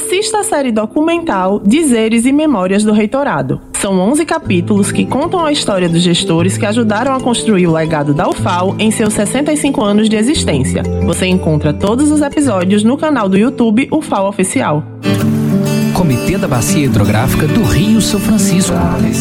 assista a série documental Dizeres e Memórias do Reitorado. São 11 capítulos que contam a história dos gestores que ajudaram a construir o legado da UFAL em seus 65 anos de existência. Você encontra todos os episódios no canal do YouTube UFAL Oficial. Comitê da Bacia Hidrográfica do Rio São Francisco.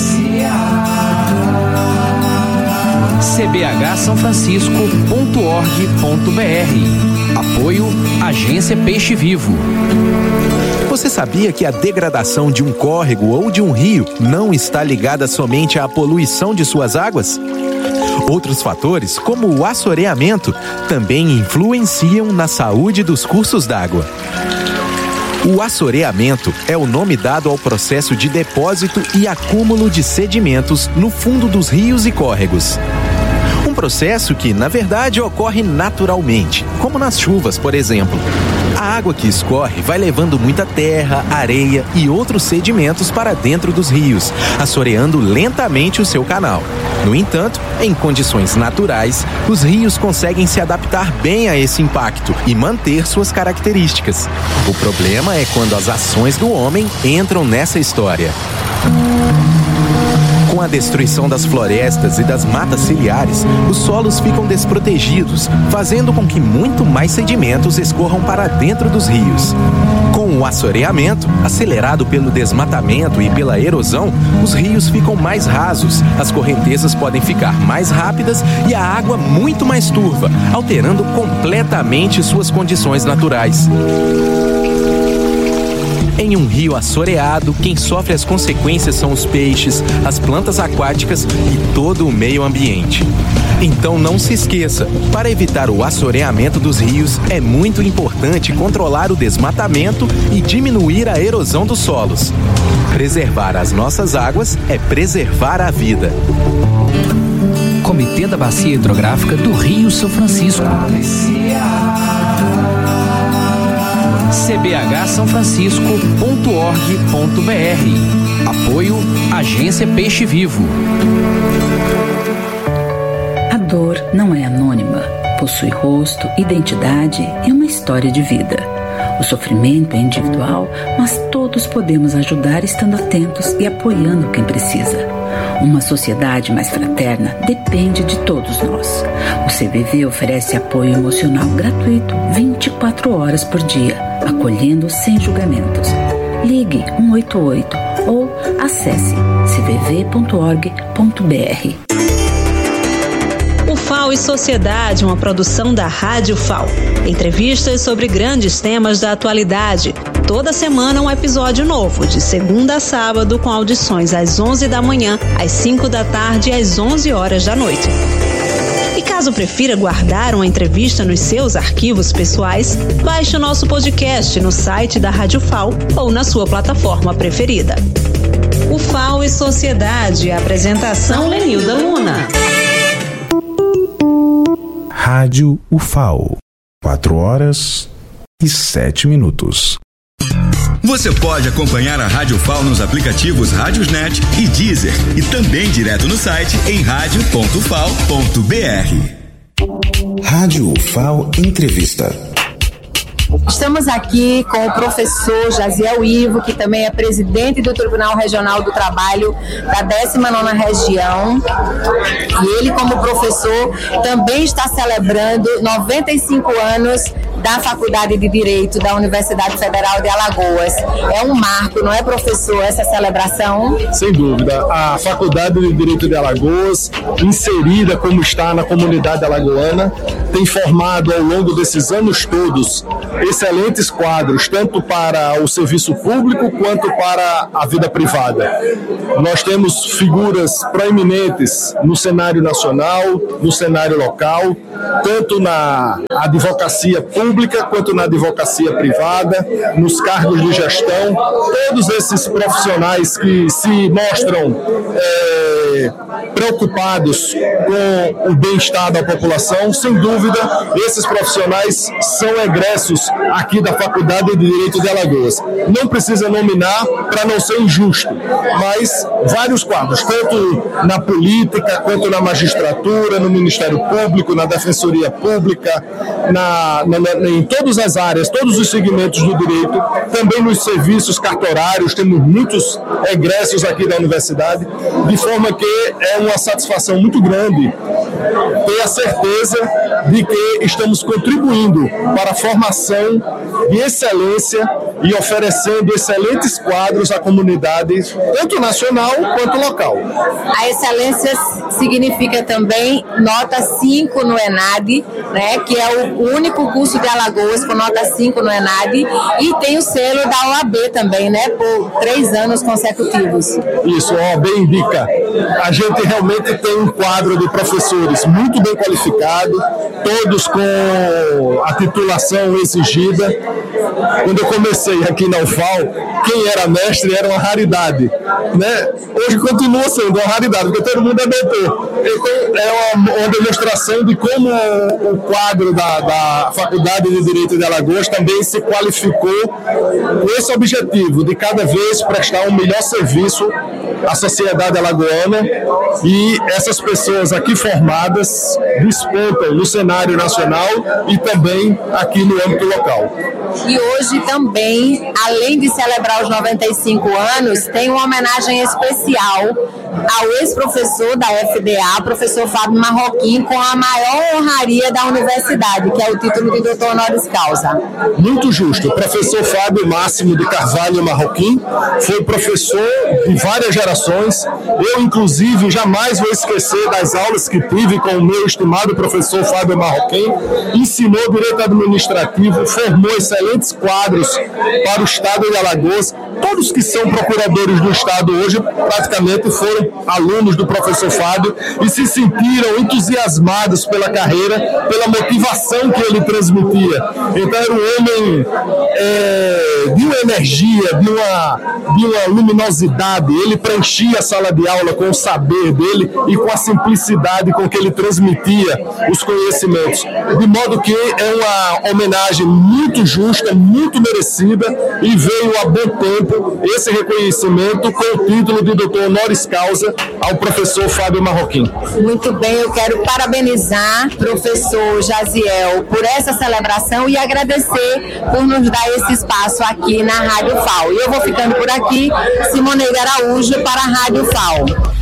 cbhsanfrancisco.org.br. Apoio Agência Peixe Vivo. Você sabia que a degradação de um córrego ou de um rio não está ligada somente à poluição de suas águas? Outros fatores, como o assoreamento, também influenciam na saúde dos cursos d'água. O assoreamento é o nome dado ao processo de depósito e acúmulo de sedimentos no fundo dos rios e córregos. Um processo que, na verdade, ocorre naturalmente, como nas chuvas, por exemplo. A água que escorre vai levando muita terra, areia e outros sedimentos para dentro dos rios, assoreando lentamente o seu canal. No entanto, em condições naturais, os rios conseguem se adaptar bem a esse impacto e manter suas características. O problema é quando as ações do homem entram nessa história. Com a destruição das florestas e das matas ciliares, os solos ficam desprotegidos, fazendo com que muito mais sedimentos escorram para dentro dos rios. Com o assoreamento, acelerado pelo desmatamento e pela erosão, os rios ficam mais rasos, as correntezas podem ficar mais rápidas e a água muito mais turva, alterando completamente suas condições naturais. Em um rio assoreado, quem sofre as consequências são os peixes, as plantas aquáticas e todo o meio ambiente. Então não se esqueça, para evitar o assoreamento dos rios, é muito importante controlar o desmatamento e diminuir a erosão dos solos. Preservar as nossas águas é preservar a vida. Comitê da Bacia Hidrográfica do Rio São Francisco. cbhsanfrancisco.org.br. Apoio Agência Peixe Vivo. A dor não é anônima, possui rosto, identidade e uma história de vida. O sofrimento é individual, mas todos podemos ajudar estando atentos e apoiando quem precisa. Uma sociedade mais fraterna depende de todos nós. O CVV oferece apoio emocional gratuito 24 horas por dia, acolhendo sem julgamentos. Ligue 188 ou acesse cvv.org.br. UFAL e Sociedade, uma produção da Rádio UFAL. Entrevistas sobre grandes temas da atualidade. Toda semana um episódio novo, de segunda a sábado, com audições às 11 da manhã, às 5 da tarde e às 11 horas da noite. E caso prefira guardar uma entrevista nos seus arquivos pessoais, baixe o nosso podcast no site da Rádio UFAL ou na sua plataforma preferida. UFAL e Sociedade, apresentação Lenilda Luna. Rádio UFAL, 4h07. Você pode acompanhar a Rádio UFAL nos aplicativos Rádiosnet e Deezer e também direto no site em radio.ufal.br. Rádio UFAL Entrevista. Estamos aqui com o professor Jaziel Ivo, que também é presidente do Tribunal Regional do Trabalho da 19ª Região. E ele, como professor, também está celebrando 95 anos da Faculdade de Direito da Universidade Federal de Alagoas. É um marco, não é, professor, essa celebração? Sem dúvida. A Faculdade de Direito de Alagoas, inserida como está na comunidade alagoana, tem formado ao longo desses anos todos excelentes quadros, tanto para o serviço público quanto para a vida privada. Nós temos figuras proeminentes no cenário nacional, no cenário local, tanto na advocacia pública quanto na advocacia privada, nos cargos de gestão. Todos esses profissionais que se mostram preocupados com o bem-estar da população, sem dúvida, esses profissionais são egressos aqui da Faculdade de Direito de Alagoas. Não precisa nominar para não ser injusto, mas vários quadros, tanto na política, quanto na magistratura, no Ministério Público, na Defensoria Pública, em todas as áreas, todos os segmentos do direito, também nos serviços cartorários, temos muitos egressos aqui da universidade, de forma que é uma satisfação muito grande ter a certeza de que estamos contribuindo para a formação de excelência e oferecendo excelentes quadros à comunidade, tanto nacional quanto local. A excelência significa também nota 5 no ENAD, né, que é o único curso de Alagoas com nota 5 no ENAD, e tem o selo da OAB também, né, por 3 anos consecutivos. Isso, a OAB indica. A gente realmente tem um quadro de professores muito bem qualificado, todos com a titulação exigida. Quando eu comecei aqui na UFAL, quem era mestre era uma raridade, né? Hoje continua sendo uma raridade, porque todo mundo é doutor. Então, é uma demonstração de como o quadro da Faculdade de Direito de Alagoas também se qualificou com esse objetivo de cada vez prestar um melhor serviço à sociedade alagoana, e essas pessoas aqui formadas despontam no cenário nacional e também aqui no âmbito local. E hoje também, além de celebrar os 95 anos, tem uma homenagem especial ao ex-professor da FDA, professor Fábio Marroquim, com a maior honraria da universidade, que é o título de doutor honoris causa. Muito justo. O professor Fábio Máximo de Carvalho Marroquim foi professor de várias gerações. Eu, inclusive, jamais vou esquecer das aulas que tive com o meu estimado professor Fábio Marroquim. Ensinou direito administrativo, formou excelentes quadros para o estado de Alagoas. Todos que são procuradores do estado hoje praticamente foram alunos do professor Fábio e se sentiram entusiasmados pela carreira, pela motivação que ele transmitia. Então era um homem de uma energia, de uma luminosidade. Ele preenchia a sala de aula com o saber dele e com a simplicidade com que ele transmitia os conhecimentos. De modo que é uma homenagem muito justa, muito merecida, e veio a bom tempo esse reconhecimento com o título de doutor honoris causa ao professor Fábio Marroquim. Muito bem, eu quero parabenizar o professor Jaziel por essa celebração e agradecer por nos dar esse espaço aqui na Rádio FAO. E eu vou ficando por aqui, Simoneide Araújo, para a Rádio FAO.